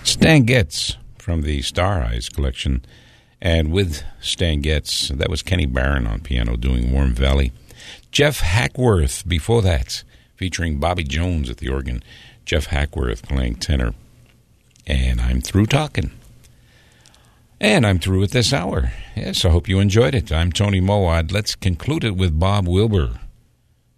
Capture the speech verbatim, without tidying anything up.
Stan Getz from the Star Eyes collection. And with Stan Getz, that was Kenny Barron on piano doing Warm Valley. Jeff Hackworth before that, featuring Bobby Jones at the organ. Jeff Hackworth playing tenor. And I'm through talking. And I'm through at this hour. Yes, I hope you enjoyed it. I'm Tony Mowat. Let's conclude it with Bob Wilber.